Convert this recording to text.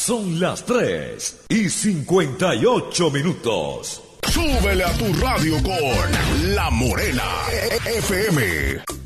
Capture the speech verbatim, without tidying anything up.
Son las tres y cincuenta y ocho minutos. Súbele a tu radio con La Morena F M.